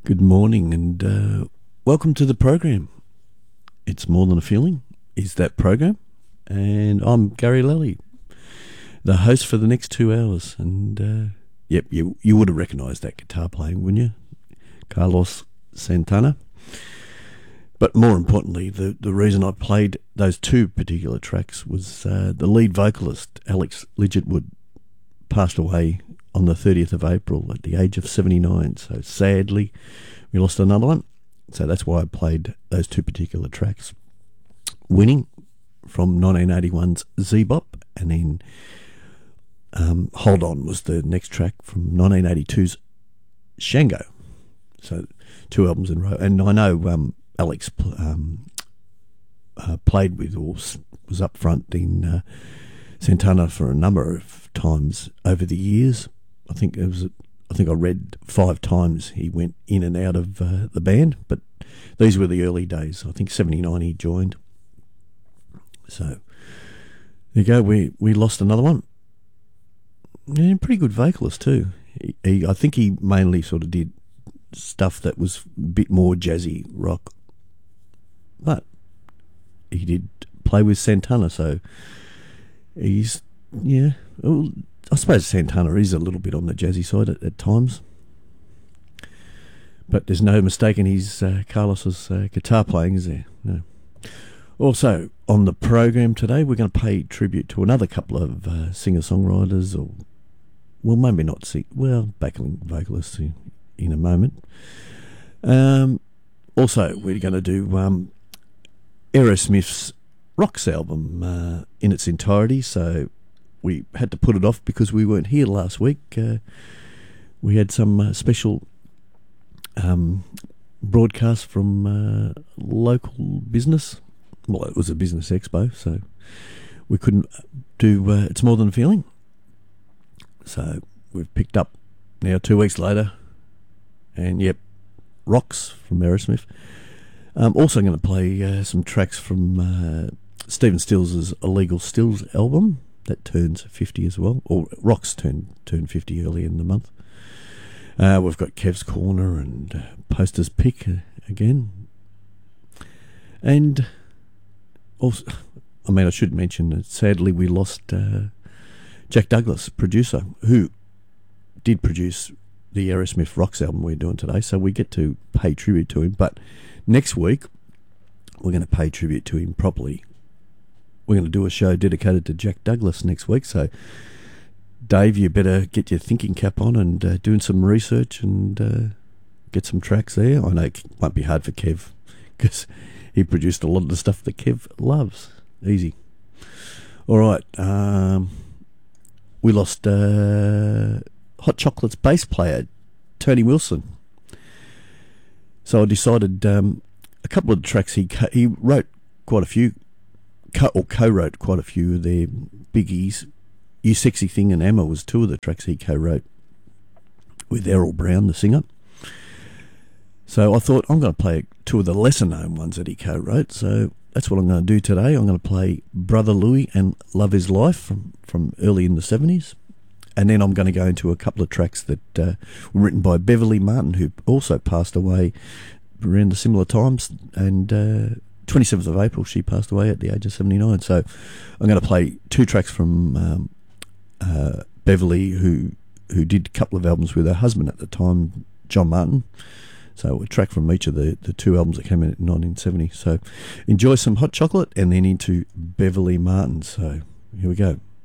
Good morning and welcome to the program. It's More Than a Feeling is that program, and I'm Gary Lally, the host for the next 2 hours. And you would have recognised that guitar playing, wouldn't you? Carlos Santana. But more importantly, the reason I played those two particular tracks was the lead vocalist, Alex Lidgertwood, passed away on the 30th of April at the age of 79. So sadly, we lost another one. So that's why I played those two particular tracks. Winning from 1981's Z-Bop, and then Hold On was the next track from 1982's Shango. So 2 albums in a row. And I know Alex played with, or was up front in Santana for a number of times over the years. I think I read 5 times he went in and out of the band, but these were the early days. I think 79 he joined. So there you go. We lost another one. Yeah, pretty good vocalist too. I think he mainly sort of did stuff that was a bit more jazzy rock, but he did play with Santana, so he's Well, I suppose Santana is a little bit on the jazzy side at times, but there's no mistaking his Carlos's guitar playing, is there? No. Also on the program today, we're going to pay tribute to another couple of singer-songwriters, or maybe not backing vocalists in a moment. Also, we're going to do Aerosmith's Rocks album in its entirety. So we had to put it off because we weren't here last week. We had some special broadcast from local business. Well, it was a business expo, so we couldn't do It's More Than a Feeling. So we've picked up now 2 weeks later, and Rocks from Aerosmith. I'm also going to play some tracks from Stephen Stills' Illegal Stills album that turns 50 as well, or Rocks turned 50 early in the month. We've got Kev's Corner and Poster's Pick again. And also, I should mention that sadly we lost Jack Douglas, producer, who did produce the Aerosmith Rocks album we're doing today, so we get to pay tribute to him. But next week, we're going to pay tribute to him properly. We're going to do a show dedicated to Jack Douglas next week, so Dave, you better get your thinking cap on and doing some research and get some tracks there. I know it won't be hard for Kev, because he produced a lot of the stuff that Kev loves. Easy. All right. We lost Hot Chocolate's bass player, Tony Wilson. So I decided a couple of the tracks he wrote quite a few, co-wrote quite a few of their biggies. You Sexy Thing and Emma was 2 of the tracks he co-wrote with Errol Brown, the singer. So I thought I'm going to play 2 of the lesser known ones that he co-wrote. So that's what I'm going to do today. I'm going to play Brother Louie and Love Is Life from early in the 70s. And then I'm going to go into a couple of tracks that were written by Beverly Martin, who also passed away around the similar times. And 27th of April, she passed away at the age of 79. So I'm going to play 2 tracks from Beverly, who did a couple of albums with her husband at the time, John Martin. So a track from each of the 2 albums that came in 1970. So enjoy some Hot Chocolate and then into Beverly Martin. So here we go.